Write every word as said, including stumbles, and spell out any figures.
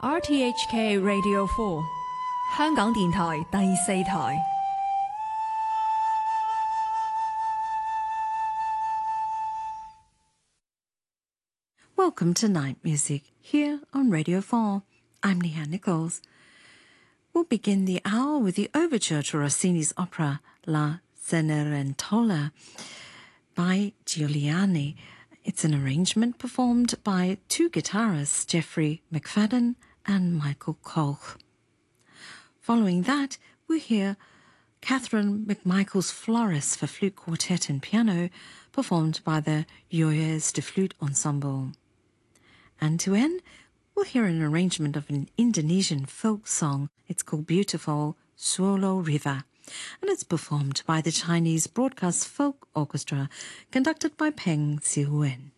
R T H K Radio four 香港電台第四台。 Welcome to Night Music here on Radio four. I'm Leanne Nichols. We'll begin the hour with the overture to Rossini's opera La Cenerentola by Giuliani. It's an arrangement performed by two guitarists, Geoffrey McFadden and Michael Koch. Following that, we hear Catherine McMichael's Floris for flute quartet and piano, performed by the Joyeux de Flute Ensemble. And to end, we'll hear an arrangement of an Indonesian folk song. It's called Beautiful Suolo River, and it's performed by the Chinese Broadcast Folk Orchestra, conducted by Peng Xiuwen.